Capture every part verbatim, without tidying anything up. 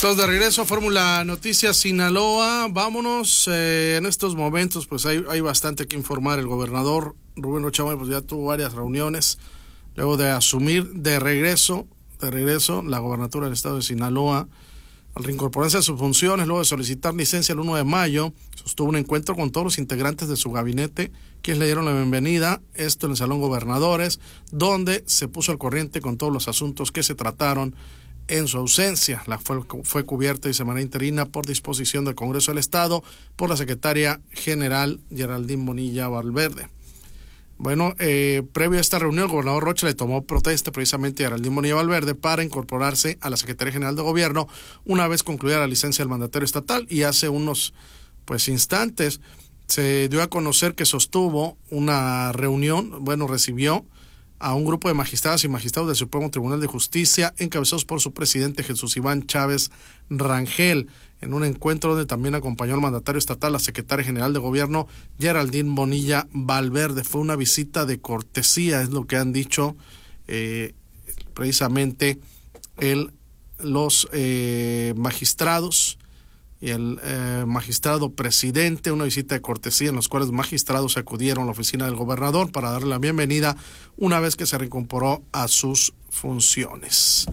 Estamos de regreso a Fórmula Noticias Sinaloa. Vámonos, eh, en estos momentos pues hay, hay bastante que informar. El gobernador Rubén Rocha Moya pues ya tuvo varias reuniones luego de asumir de regreso, de regreso la gobernatura del estado de Sinaloa. Al reincorporarse a sus funciones, luego de solicitar licencia el uno de mayo, sostuvo un encuentro con todos los integrantes de su gabinete, quienes le dieron la bienvenida, esto en el Salón Gobernadores, donde se puso al corriente con todos los asuntos que se trataron en su ausencia. La fue, fue cubierta de manera interina por disposición del Congreso del Estado por la secretaria general Geraldine Bonilla Valverde. Bueno, eh, previo a esta reunión, el gobernador Rocha le tomó protesta precisamente a Geraldine Bonilla Valverde para incorporarse a la Secretaría General de Gobierno una vez concluida la licencia del mandatario estatal, y hace unos pues instantes se dio a conocer que sostuvo una reunión, bueno, recibió a un grupo de magistradas y magistrados del Supremo Tribunal de Justicia, encabezados por su presidente Jesús Iván Chávez Rangel, en un encuentro donde también acompañó al mandatario estatal, la secretaria general de Gobierno, Geraldine Bonilla Valverde. Fue una visita de cortesía, es lo que han dicho eh, precisamente el, los eh, magistrados y el eh, magistrado presidente, una visita de cortesía en los cuales magistrados acudieron a la oficina del gobernador para darle la bienvenida una vez que se reincorporó a sus funciones.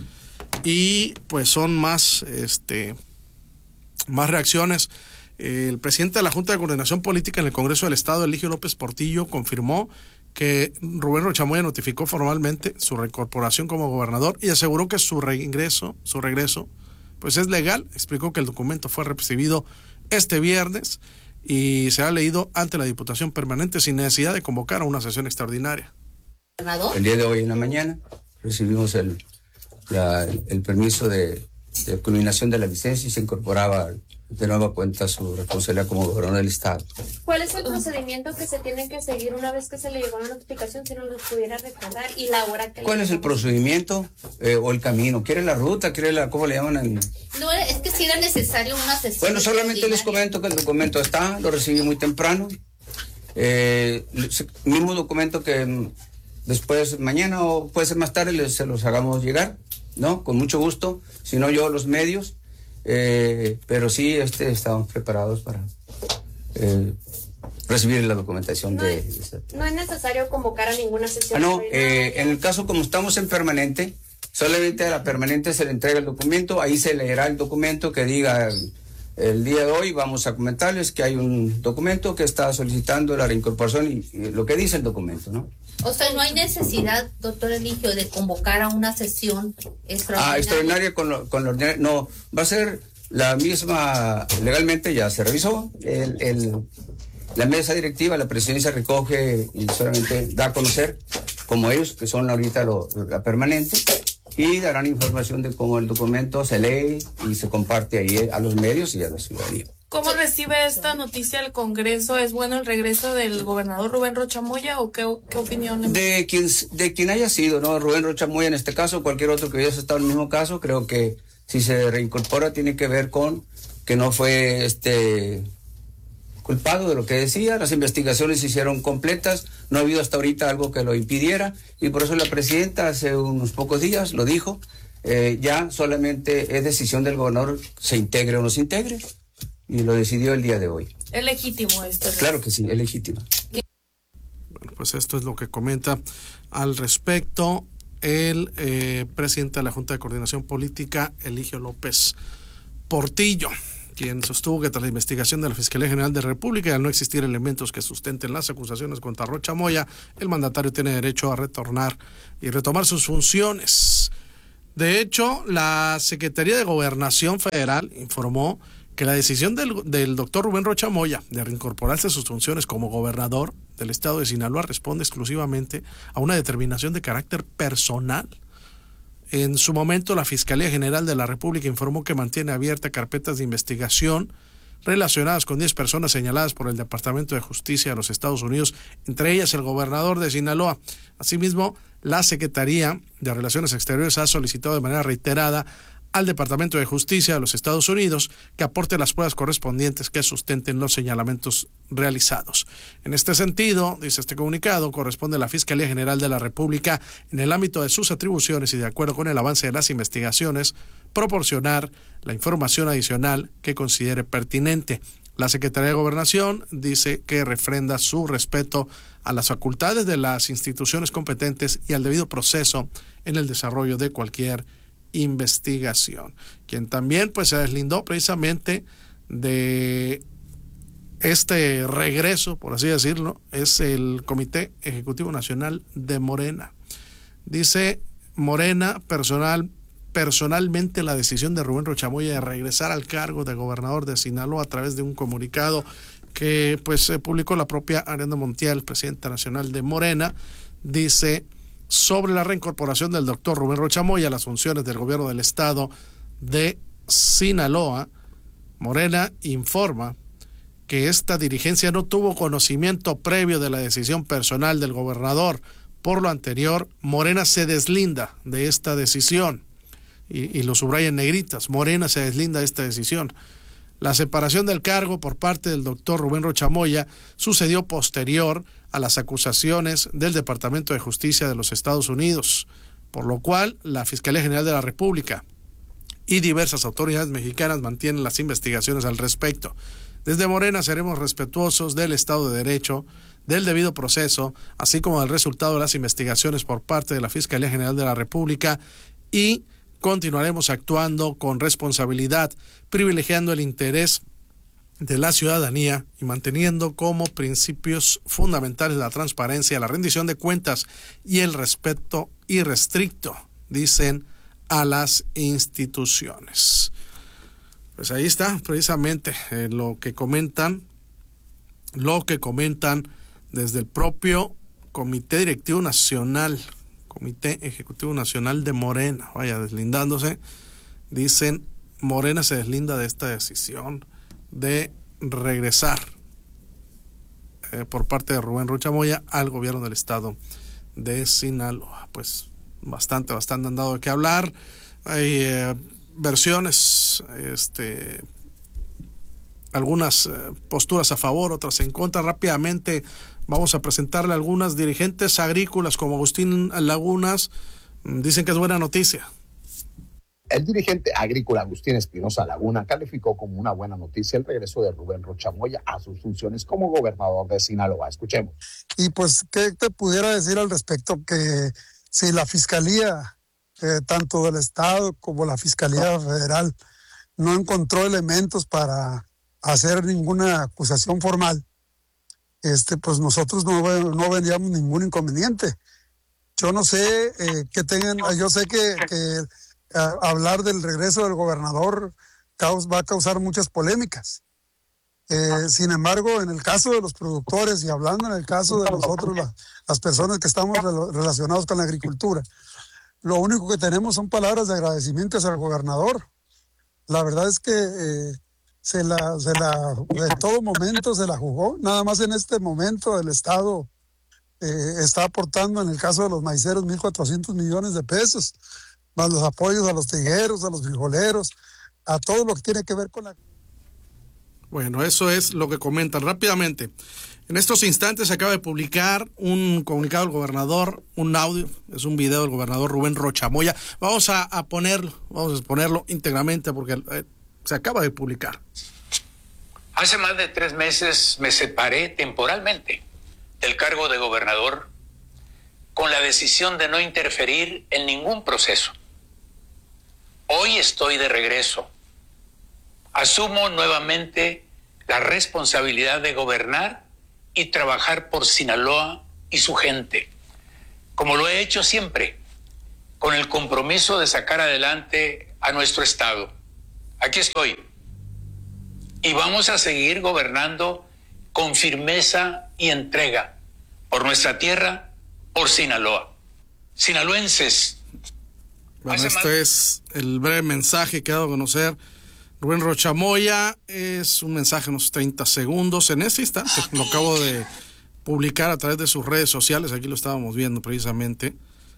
Y pues son más, este, más reacciones. El presidente de la Junta de Coordinación Política en el Congreso del Estado, Eligio López Portillo, confirmó que Rubén Rocha Moya notificó formalmente su reincorporación como gobernador y aseguró que su reingreso, su regreso, pues es legal. Explicó que el documento fue recibido este viernes y será leído ante la Diputación Permanente sin necesidad de convocar a una sesión extraordinaria. El día de hoy en la mañana recibimos el, la, el permiso de, de culminación de la licencia y se incorporaba de nueva cuenta su responsabilidad como gobernador del estado. ¿Cuál es el procedimiento que se tiene que seguir una vez que se le llegó la notificación, si no lo pudiera recordar, y la hora que... ¿Cuál es el procedimiento eh, o el camino? ¿Quiere la ruta? ¿Quiere la, cómo le llaman? En... No, es que si era necesario una sesión. Bueno, solamente les comento que el documento está, lo recibí muy temprano. Eh, mismo documento que después, mañana o puede ser más tarde, les, se los hagamos llegar, ¿no? Con mucho gusto, si no yo los medios. Eh, pero sí, este, estamos preparados para eh, recibir la documentación. No, de, es, de no es necesario convocar a ninguna sesión. Ah, no, eh, en el caso como estamos en permanente, solamente a la permanente se le entrega el documento, ahí se leerá el documento que diga el, el día de hoy vamos a comentarles que hay un documento que está solicitando la reincorporación y, y lo que dice el documento, ¿no? O sea, no hay necesidad, doctor Eligio, de convocar a una sesión extraordinaria. Ah, extraordinaria con lo, con lo ordinario. No, va a ser la misma, legalmente ya se revisó. El, el, la mesa directiva, la presidencia recoge y solamente da a conocer, como ellos, que son ahorita lo, la permanente, y darán información de cómo el documento se lee y se comparte ahí a los medios y a la ciudadanía. ¿Cómo recibe esta noticia el Congreso? ¿Es bueno el regreso del gobernador Rubén Rocha Moya o qué, qué opinión? De quien, de quien haya sido, ¿no? Rubén Rocha Moya en este caso, cualquier otro que hubiese estado en el mismo caso, creo que si se reincorpora tiene que ver con que no fue este culpado de lo que decía, las investigaciones se hicieron completas, no ha habido hasta ahorita algo que lo impidiera y por eso la presidenta hace unos pocos días lo dijo, eh, ya solamente es decisión del gobernador se integre o no se integre. Y lo decidió el día de hoy. ¿Es legítimo esto? Claro que sí, es legítimo. Bueno, pues esto es lo que comenta al respecto el eh, presidente de la Junta de Coordinación Política, Eligio López Portillo, quien sostuvo que tras la investigación de la Fiscalía General de la República y al no existir elementos que sustenten las acusaciones contra Rocha Moya, el mandatario tiene derecho a retornar y retomar sus funciones. De hecho, la Secretaría de Gobernación Federal informó que la decisión del, del doctor Rubén Rocha Moya de reincorporarse a sus funciones como gobernador del estado de Sinaloa responde exclusivamente a una determinación de carácter personal. En su momento, la Fiscalía General de la República informó que mantiene abiertas carpetas de investigación relacionadas con diez personas señaladas por el Departamento de Justicia de los Estados Unidos, entre ellas el gobernador de Sinaloa. Asimismo, la Secretaría de Relaciones Exteriores ha solicitado de manera reiterada al Departamento de Justicia de los Estados Unidos que aporte las pruebas correspondientes que sustenten los señalamientos realizados. En este sentido, dice este comunicado, corresponde a la Fiscalía General de la República, en el ámbito de sus atribuciones y de acuerdo con el avance de las investigaciones, proporcionar la información adicional que considere pertinente. La Secretaría de Gobernación dice que refrenda su respeto a las facultades de las instituciones competentes y al debido proceso en el desarrollo de cualquier investigación. Quien también pues se deslindó precisamente de este regreso, por así decirlo, es el Comité Ejecutivo Nacional de Morena. Dice Morena personal personalmente la decisión de Rubén Rocha Moya de regresar al cargo de gobernador de Sinaloa a través de un comunicado que pues se publicó la propia Ariadna Montiel, presidenta nacional de Morena. Dice sobre la reincorporación del doctor Rubén Rocha Moya a las funciones del gobierno del estado de Sinaloa. Morena informa que esta dirigencia no tuvo conocimiento previo de la decisión personal del gobernador. Por lo anterior, Morena se deslinda de esta decisión. Y, y lo subraya en negritas, Morena se deslinda de esta decisión. La separación del cargo por parte del doctor Rubén Rocha Moya sucedió posterior a las acusaciones del Departamento de Justicia de los Estados Unidos, por lo cual la Fiscalía General de la República y diversas autoridades mexicanas mantienen las investigaciones al respecto. Desde Morena seremos respetuosos del Estado de Derecho, del debido proceso, así como del resultado de las investigaciones por parte de la Fiscalía General de la República y continuaremos actuando con responsabilidad, privilegiando el interés de la ciudadanía y manteniendo como principios fundamentales la transparencia, la rendición de cuentas y el respeto irrestricto, dicen, a las instituciones. Pues ahí está precisamente eh, lo que comentan, lo que comentan desde el propio Comité Directivo Nacional, Comité Ejecutivo Nacional de Morena, vaya, deslindándose. Dicen, Morena se deslinda de esta decisión de regresar eh, por parte de Rubén Rocha Moya al gobierno del estado de Sinaloa. Pues bastante, bastante han dado de qué hablar. Hay eh, versiones, este, algunas eh, posturas a favor, otras en contra. Rápidamente vamos a presentarle algunas. Dirigentes agrícolas como Agustín Lagunas dicen que es buena noticia. El dirigente agrícola Agustín Espinosa Laguna calificó como una buena noticia el regreso de Rubén Rocha Moya a sus funciones como gobernador de Sinaloa. Escuchemos. Y pues, ¿qué te pudiera decir al respecto? Que si la Fiscalía, eh, tanto del Estado como la Fiscalía Federal, no encontró elementos para hacer ninguna acusación formal, este, pues nosotros no, no veríamos ningún inconveniente. Yo no sé eh, que tengan, yo sé que, que a, hablar del regreso del gobernador caus, va a causar muchas polémicas. Eh, sin embargo, en el caso de los productores y hablando en el caso de nosotros, la, las personas que estamos re, relacionados con la agricultura, lo único que tenemos son palabras de agradecimiento hacia el gobernador. La verdad es que eh, se la, se la, en todo momento se la jugó. Nada más en este momento el Estado eh, está aportando, en el caso de los maiceros, mil cuatrocientos millones de pesos, más los apoyos a los trigueros, a los frijoleros, a todo lo que tiene que ver con la... Bueno, eso es lo que comentan rápidamente. En estos instantes se acaba de publicar un comunicado del gobernador, un audio, es un video del gobernador Rubén Rocha Moya. Vamos a, a ponerlo, vamos a ponerlo íntegramente porque eh, se acaba de publicar. Hace más de tres meses me separé temporalmente del cargo de gobernador con la decisión de no interferir en ningún proceso. Hoy estoy de regreso. Asumo nuevamente la responsabilidad de gobernar y trabajar por Sinaloa y su gente, como lo he hecho siempre, con el compromiso de sacar adelante a nuestro estado. Aquí estoy. Y vamos a seguir gobernando con firmeza y entrega por nuestra tierra, por Sinaloa. Sinaloenses. Bueno, este es el breve mensaje que ha dado a conocer Rubén Rocha Moya. Es un mensaje en unos treinta segundos. En este instante lo acabo de publicar a través de sus redes sociales. Aquí lo estábamos viendo precisamente.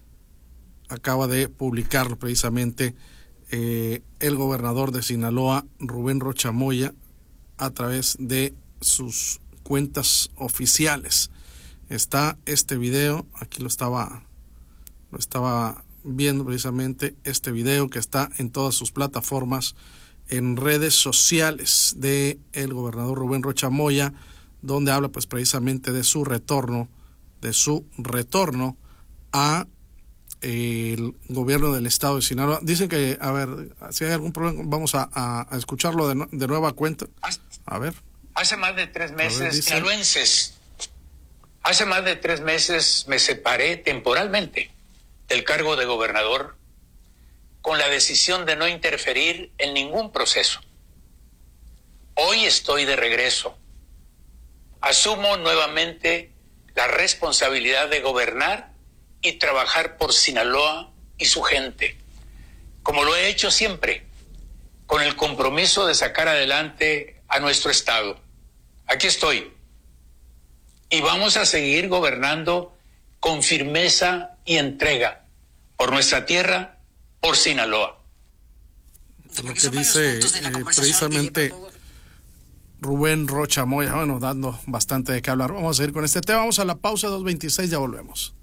Acaba de publicarlo precisamente eh, el gobernador de Sinaloa, Rubén Rocha Moya, a través de sus cuentas oficiales. Está este video, aquí lo estaba, lo estaba viendo precisamente este video que está en todas sus plataformas en redes sociales de el gobernador Rubén Rocha Moya, donde habla pues precisamente de su retorno, de su retorno a el gobierno del estado de Sinaloa. Dicen que, a ver, si hay algún problema, vamos a, a, a escucharlo de, de nueva cuenta. A ver. Hace más de tres meses, ver, sinaloenses, hace más de tres meses me separé temporalmente del cargo de gobernador con la decisión de no interferir en ningún proceso. Hoy estoy de regreso. Asumo nuevamente la responsabilidad de gobernar y trabajar por Sinaloa y su gente, como lo he hecho siempre, con el compromiso de sacar adelante a nuestro estado. Aquí estoy. Y vamos a seguir gobernando con firmeza y entrega por nuestra tierra, por Sinaloa. Lo que dice eh, precisamente Rubén Rocha Moya, bueno, dando bastante de qué hablar. Vamos a ir con este tema, vamos a la pausa, dos veintiséis, ya volvemos.